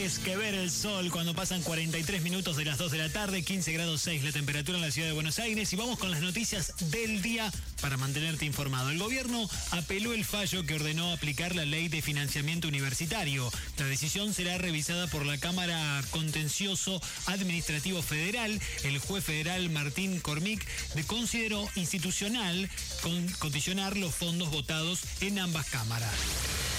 Es que ver el sol cuando pasan 43 minutos de las 2 de la tarde, 15 grados 6 la temperatura en la ciudad de Buenos Aires, y vamos con las noticias del día para mantenerte informado. El gobierno apeló el fallo que ordenó aplicar la ley de financiamiento universitario. La decisión será revisada por la Cámara Contencioso Administrativo Federal. El juez federal Martín Cormick consideró institucional condicionar los fondos votados en ambas cámaras.